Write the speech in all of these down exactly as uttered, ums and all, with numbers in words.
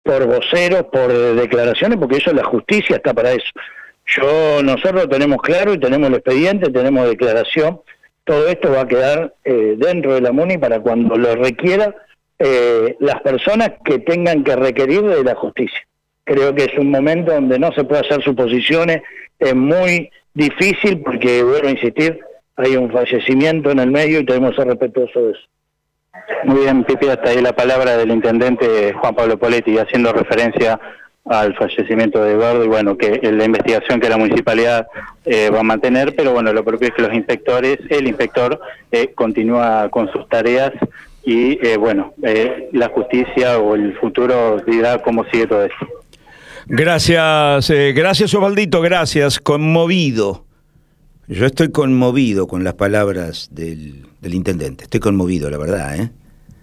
por voceros, por declaraciones, porque eso, la justicia está para eso. Yo, nosotros tenemos claro y tenemos el expediente, tenemos declaración, todo esto va a quedar eh, dentro de la MUNI para cuando lo requiera eh, las personas que tengan que requerir de la justicia. Creo que es un momento donde no se puede hacer suposiciones, es muy difícil porque, vuelvo a insistir, hay un fallecimiento en el medio y tenemos que ser respetuosos de eso. Muy bien, Pipi, hasta ahí la palabra del intendente Juan Pablo Poletti, haciendo referencia al fallecimiento de Eduardo y bueno, que la investigación que la municipalidad eh, va a mantener, pero bueno, lo propio es que los inspectores, el inspector eh, continúa con sus tareas y eh, bueno, eh, la justicia o el futuro dirá cómo sigue todo esto. Gracias, eh, gracias Osvaldito, gracias, conmovido. Yo estoy conmovido con las palabras del, del intendente, estoy conmovido, la verdad, ¿eh?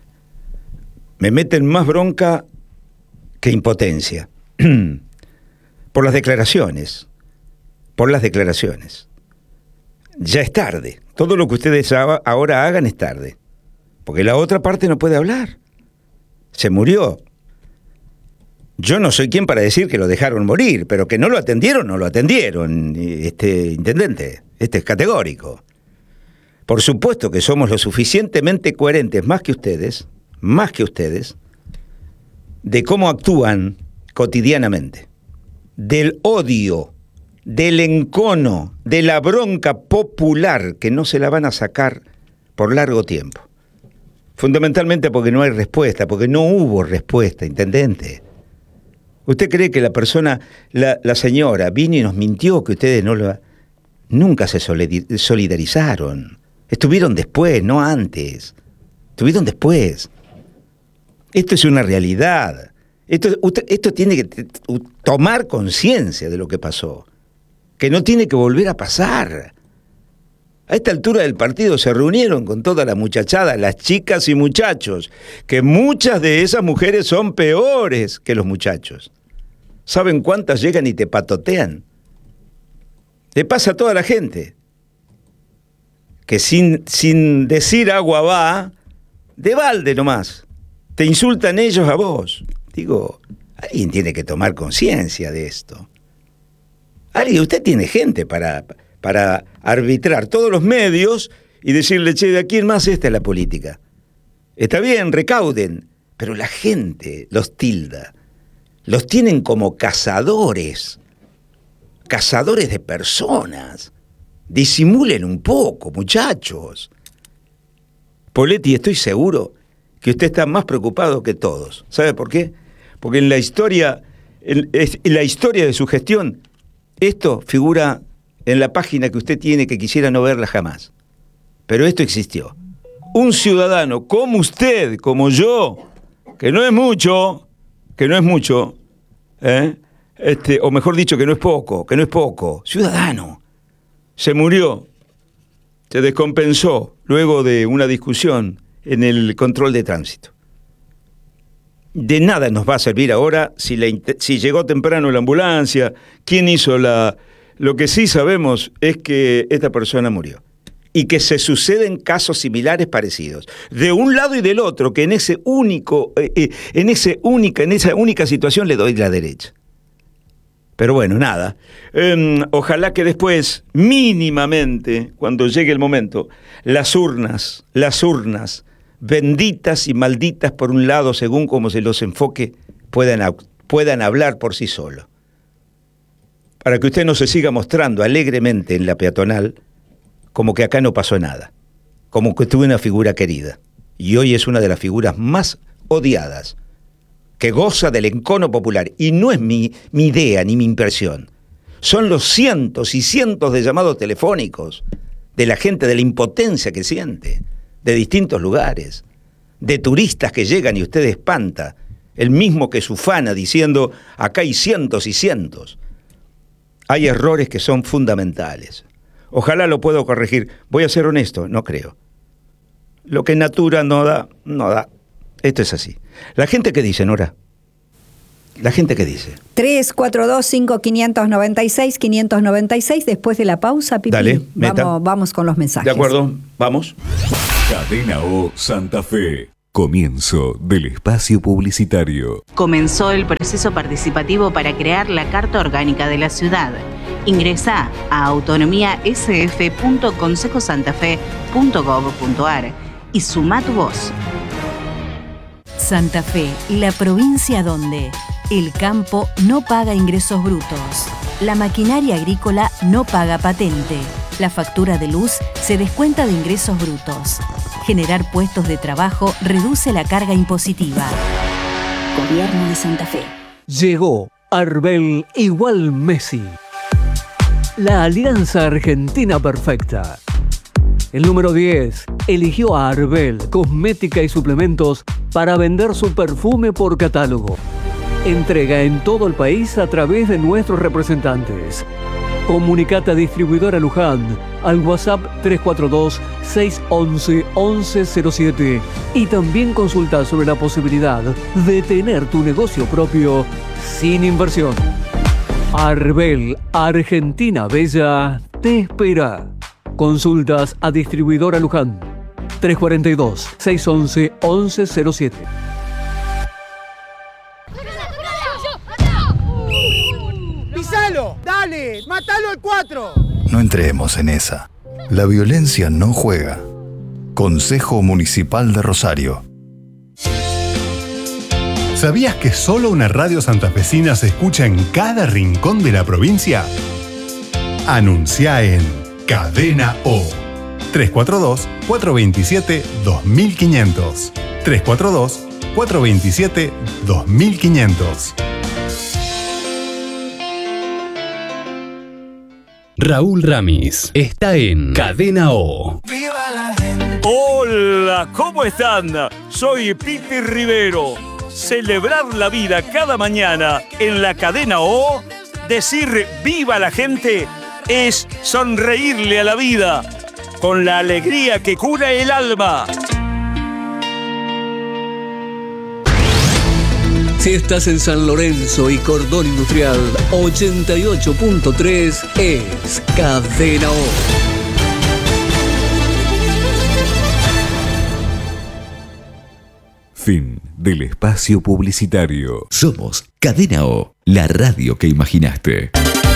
Me meten más bronca que impotencia. Por las declaraciones, por las declaraciones. Ya es tarde, todo lo que ustedes ahora hagan es tarde, porque la otra parte no puede hablar. Se murió. Yo no soy quien para decir que lo dejaron morir, pero que no lo atendieron, no lo atendieron, este intendente. Este es categórico. Por supuesto que somos lo suficientemente coherentes, más que ustedes, más que ustedes, de cómo actúan cotidianamente. Del odio, del encono, de la bronca popular que no se la van a sacar por largo tiempo. Fundamentalmente porque no hay respuesta, porque no hubo respuesta, intendente. ¿Usted cree que la persona, la, la señora, vino y nos mintió que ustedes no lo... Nunca se solidarizaron. Estuvieron después, no antes. Estuvieron después. Esto es una realidad. Esto, usted, esto tiene que tomar conciencia de lo que pasó. Que no tiene que volver a pasar. A esta altura del partido se reunieron con toda la muchachada, las chicas y muchachos, que muchas de esas mujeres son peores que los muchachos. ¿Saben cuántas llegan y te patotean? Le pasa a toda la gente que sin, sin decir agua va, de balde nomás, te insultan ellos a vos. Digo, alguien tiene que tomar conciencia de esto. Alguien, usted tiene gente para, para arbitrar todos los medios y decirle, che, ¿de quién más esta es la política? Está bien, recauden, pero la gente los tilda, los tienen como cazadores. Cazadores de personas. Disimulen un poco, muchachos. Poletti, estoy seguro que usted está más preocupado que todos. ¿Sabe por qué? Porque en la historia, en, en la historia de su gestión, esto figura en la página que usted tiene que quisiera no verla jamás. Pero esto existió. Un ciudadano como usted, como yo, que no es mucho, que no es mucho, ¿eh? Este, o mejor dicho, que no es poco, que no es poco, ciudadano, se murió, se descompensó luego de una discusión en el control de tránsito. De nada nos va a servir ahora si, la, si llegó temprano la ambulancia, quién hizo la... Lo que sí sabemos es que esta persona murió y que se suceden casos similares parecidos, de un lado y del otro, que en ese único, eh, eh, en ese única, en esa única situación le doy la derecha. Pero bueno, nada. Eh, ojalá que después, mínimamente, cuando llegue el momento, las urnas, las urnas, benditas y malditas por un lado, según como se los enfoque, puedan, puedan hablar por sí solos. Para que usted no se siga mostrando alegremente en la peatonal como que acá no pasó nada, como que tuve una figura querida. Y hoy es una de las figuras más odiadas, que goza del encono popular, y no es mi, mi idea ni mi impresión. Son los cientos y cientos de llamados telefónicos de la gente, de la impotencia que siente, de distintos lugares, de turistas que llegan y usted espanta, el mismo que se ufana diciendo, acá hay cientos y cientos. Hay errores que son fundamentales. Ojalá lo puedo corregir. Voy a ser honesto, no creo. Lo que natura no da, no da. Esto es así. La gente que dice, Nora, la gente que dice. tres cuatro dos cinco cinco nueve seis cinco nueve seis, después de la pausa, Pipi. Dale, vamos, vamos con los mensajes. De acuerdo, vamos. Cadena O Santa Fe. Comienzo del espacio publicitario. Comenzó el proceso participativo para crear la Carta Orgánica de la ciudad. Ingresá a autonomía s f punto consejo santa fe punto gov punto a r y sumá tu voz. Santa Fe, la provincia donde el campo no paga ingresos brutos, la maquinaria agrícola no paga patente, la factura de luz se descuenta de ingresos brutos. Generar puestos de trabajo reduce la carga impositiva. Gobierno de Santa Fe. Llegó Arbel igual Messi. La alianza argentina perfecta. El número diez eligió a Arbel, cosmética y suplementos, para vender su perfume por catálogo. Entrega en todo el país a través de nuestros representantes. Comunicate a Distribuidora Luján al WhatsApp tres cuatro dos, seis uno uno, uno cero cero siete y también consulta sobre la posibilidad de tener tu negocio propio sin inversión. Arbel, Argentina Bella, te espera. Consultas a Distribuidora Luján tres cuatro dos, seis uno uno, uno cero cero siete. ¡Pisalo! ¡Dale! ¡Mátalo al cuatro! No entremos en esa. La violencia no juega. Consejo Municipal de Rosario. ¿Sabías que solo una radio santafesina se escucha en cada rincón de la provincia? Anuncia en Cadena O. tres cuatro dos, cuatro dos siete, dos mil quinientos. tres cuatro dos, cuatro dos siete, dos mil quinientos. Raúl Ramis está en Cadena O. Hola, ¿cómo están? Soy Pipi Rivero. Celebrar la vida cada mañana en la Cadena O, decir viva la gente, es sonreírle a la vida con la alegría que cura el alma. Si estás en San Lorenzo y Cordón Industrial, ochenta y ocho punto tres es Cadena O. Fin del espacio publicitario. Somos Cadena O, la radio que imaginaste.